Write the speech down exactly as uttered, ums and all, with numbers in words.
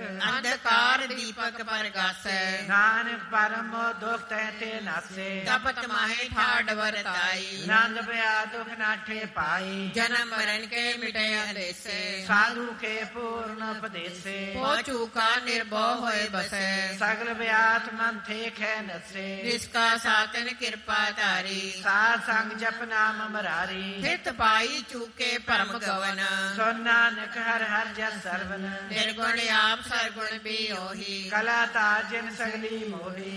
ਅੰਧਕਾਰ ਦੀਪਕ ਪਰਗਾਸੈ, ਨਾਨਕ ਪਰਮ ਦੁਖ ਤੈ ਤੇ ਨਾਸੇ, ਤਪਤ ਮਾਹੇ ਠਾੜ ਵਰਤਾਈ, ਨੰਦ ਬਿਆ ਦੁਖ ਨਾਠੇ ਪਾਈ, ਜਨਮ ਮਰਨ ਕੇ ਮਿਟੇ ਅੰਦੇਸੇ, ਸਾਧੂ ਕੇ ਪੂਰਨ ਉਪਦੇਸੇ, ਪੋ ਚੂਕਾ ਨਿਰਭਉ ਹੋਏ ਬਸੈ, ਸਗਲ ਬਿਆਤ ਮਨ ਥੇ ਖੈ ਨਸੇ, ਜਿਸਕਾ ਸਾਤਨ ਕਿਰਪਾ ਧਾਰੀ, ਸਾਧ ਸੰਗ ਜਪ ਨਾਮ ਮਰਾਰੀ, ਹਿਤ ਪਾਈ ਚੂਕੇ ਪਰਮ ਗਵਨ, ਸੋ ਨਾਨਕ ਹਰ ਹਰ ਜਸ ਸਰਵਨ, ਨਿਰਗੁਣ ਆਪ ਸਰਗੁਣ ਵੀ ਉਹੀ, ਕਲਾ ਤਾਜਨ ਸਗਲੀ ਮੋਹੀ।